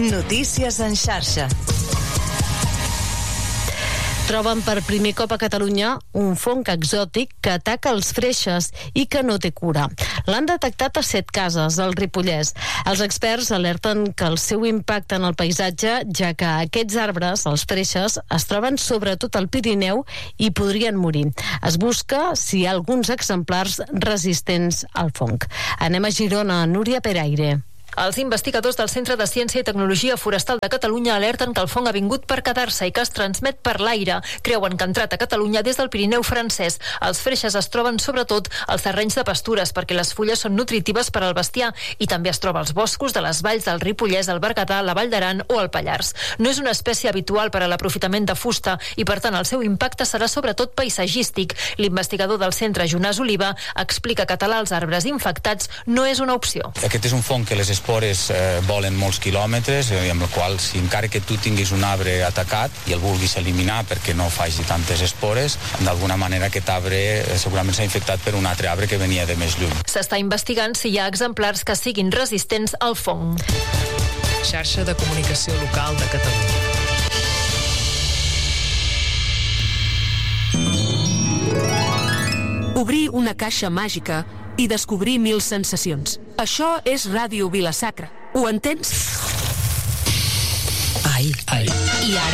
Notícies en xarxa. Troben per primer cop a Catalunya un fong exòtic que ataca els freixes i que no té cura. L'han detectat a 7 cases del Ripollès. Els experts alerten que el seu impacte en el paisatge, ja que aquests arbres, els freixes, es troben sobretot al Pirineu i podrien morir. Es busca si hi ha alguns exemplars resistents al fong. Anem a Girona, Núria Peraire. Els investigadors del Centre de Ciència i Tecnologia Forestal de Catalunya alerten que el fong ha vingut per quedar-se i que es transmet per l'aire. Creuen que ha entrat a Catalunya des del Pirineu francès. Els freixes es troben sobretot als terrenys de pastures perquè les fulles són nutritives per al bestiar i també es troba als boscos de les valls del Ripollès, el Berguedà, la Vall d'Aran o el Pallars. No és una espècie habitual per a l'aprofitament de fusta i per tant el seu impacte serà sobretot paisatgístic. L'investigador del centre, Jonàs Oliva, explica que talar els arbres infectats no és una opció. Aquest és un fong que les espores volen molts quilòmetres i amb el qual, si encara que tu tinguis un arbre atacat i el vulguis eliminar perquè no faci tantes espores, d'alguna manera aquest arbre segurament s'ha infectat per un altre arbre que venia de més lluny. S'està investigant si hi ha exemplars que siguin resistents al fong. Xarxa de comunicació local de Catalunya. Obrir una caixa màgica i descobrir 1000 sensacions. Això és Ràdio Vila-sacra. Ho entens? Ai. I ara